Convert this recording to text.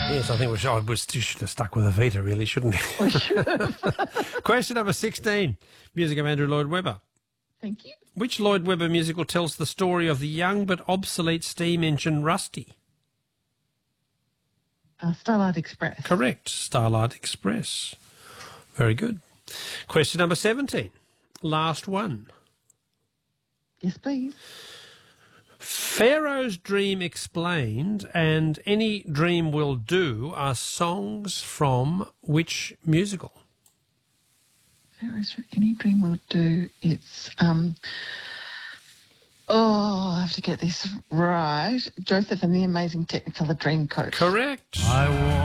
Yes, I think we should have stuck with Evita, really, shouldn't we? We should have. Question number 16. Music of Andrew Lloyd Webber. Thank you. Which Lloyd Webber musical tells the story of the young but obsolete steam engine Rusty? Starlight Express. Correct. Starlight Express. Very good. Question number 17. Last one. Yes, please. Pharaoh's Dream Explained and Any Dream Will Do are songs from which musical? Any Dream Will Do. It's I have to get this right. Joseph and the Amazing Technicolor Dreamcoat. Correct. I want